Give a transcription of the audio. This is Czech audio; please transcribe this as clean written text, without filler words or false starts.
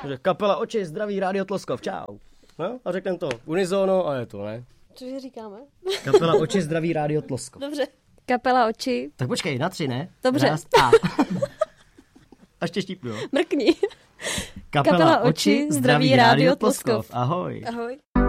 Že kapela Oči, zdraví Rádio Tloskov, čau. No, a řekneme to unizono a je to, ne? Cože říkáme? Kapela Oči, zdraví Rádio Tloskov. Dobře. Kapela Oči. Tak počkej, na 3, ne? Dobře. Raz, a. A ještě štípnu, jo? Mrkni. Kapela Oči, zdraví Rádio Tloskov. Ahoj. Ahoj.